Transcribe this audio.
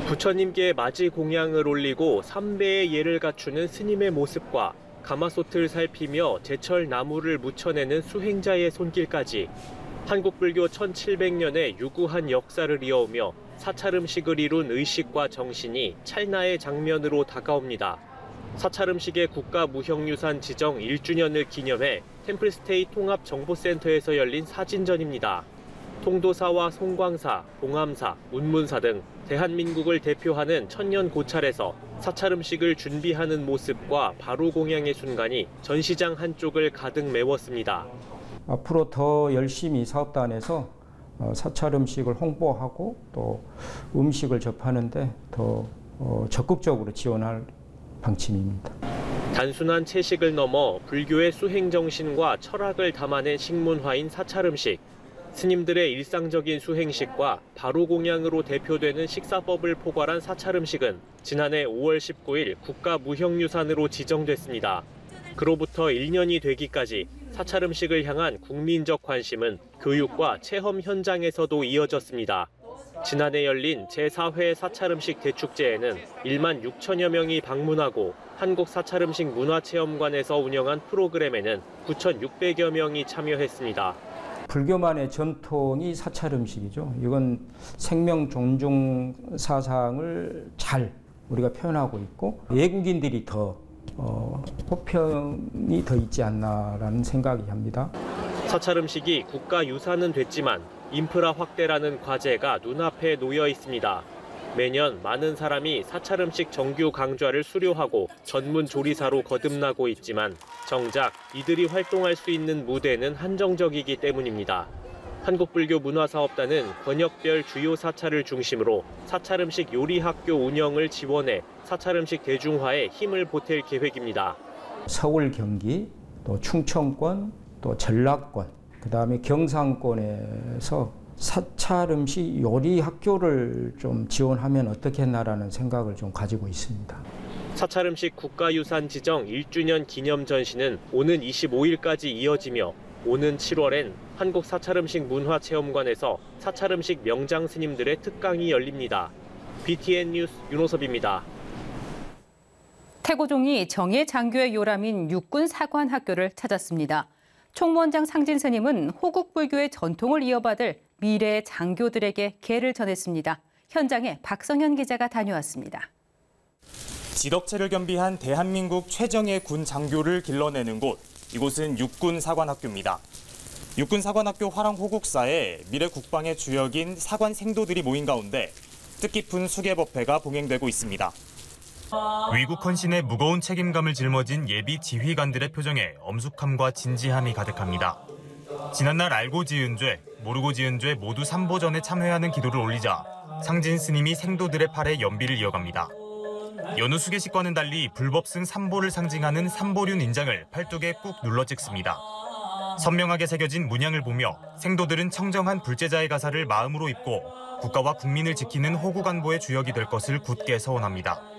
부처님께 맞이 공양을 올리고 삼배의 예를 갖추는 스님의 모습과 가마솥을 살피며 제철 나무를 묻혀내는 수행자의 손길까지 한국 불교 1700년의 유구한 역사를 이어오며 사찰음식을 이룬 의식과 정신이 찰나의 장면으로 다가옵니다. 사찰음식의 국가무형유산 지정 1주년을 기념해 템플스테이 통합정보센터에서 열린 사진전입니다. 통도사와 송광사, 봉암사, 운문사 등 대한민국을 대표하는 천년 고찰에서 사찰음식을 준비하는 모습과 바로 공양의 순간이 전시장 한쪽을 가득 메웠습니다. 앞으로 더 열심히 사업단에서 사찰음식을 홍보하고 또 음식을 접하는데 더 적극적으로 지원할 방침입니다. 단순한 채식을 넘어 불교의 수행 정신과 철학을 담아낸 식문화인 사찰음식. 스님들의 일상적인 수행식과 바로 공양으로 대표되는 식사법을 포괄한 사찰음식은 지난해 5월 19일 국가무형유산으로 지정됐습니다. 그로부터 1년이 되기까지 사찰음식을 향한 국민적 관심은 교육과 체험 현장에서도 이어졌습니다. 지난해 열린 제4회 사찰음식 대축제에는 1만 6천여 명이 방문하고 한국사찰음식 문화체험관에서 운영한 프로그램에는 9,600여 명이 참여했습니다. 불교만의 전통이 사찰음식이죠. 이건 생명 존중 사상을 잘 우리가 표현하고 있고 외국인들이 더 호평이 더 있지 않나라는 생각이 합니다. 사찰음식이 국가유산은 됐지만 인프라 확대라는 과제가 눈앞에 놓여 있습니다. 매년 많은 사람이 사찰음식 정규 강좌를 수료하고 전문 조리사로 거듭나고 있지만 정작 이들이 활동할 수 있는 무대는 한정적이기 때문입니다. 한국불교 문화사업단은 권역별 주요 사찰을 중심으로 사찰음식 요리학교 운영을 지원해 사찰음식 대중화에 힘을 보탤 계획입니다. 서울, 경기, 또 충청권, 또 전라권, 그다음에 경상권에서 사찰음식 요리학교를 좀 지원하면 어떻겠나라는 생각을 좀 가지고 있습니다. 사찰음식 국가유산 지정 1주년 기념 전시는 오는 25일까지 이어지며 오는 7월엔 한국사찰음식 문화체험관에서 사찰음식 명장 스님들의 특강이 열립니다. BTN 뉴스 윤호섭입니다. 태고종이 정예 장교의 요람인 육군사관학교를 찾았습니다. 총무원장 상진 스님은 호국불교의 전통을 이어받을 미래의 장교들에게 계를 전했습니다. 현장에 박성현 기자가 다녀왔습니다. 지덕체를 겸비한 대한민국 최정예 군 장교를 길러내는 곳, 이곳은 육군사관학교입니다. 육군사관학교 화랑호국사에 미래 국방의 주역인 사관 생도들이 모인 가운데 뜻깊은 수계법회가 봉행되고 있습니다. 위국 헌신의 무거운 책임감을 짊어진 예비 지휘관들의 표정에 엄숙함과 진지함이 가득합니다. 지난날 알고 지은 죄, 모르고 지은 죄 모두 삼보전에 참회하는 기도를 올리자 상진 스님이 생도들의 팔에 연비를 이어갑니다. 여느 수계식과는 달리 불법승 삼보를 상징하는 삼보륜 인장을 팔뚝에 꾹 눌러 찍습니다. 선명하게 새겨진 문양을 보며 생도들은 청정한 불제자의 가사를 마음으로 입고 국가와 국민을 지키는 호국안보의 주역이 될 것을 굳게 서원합니다.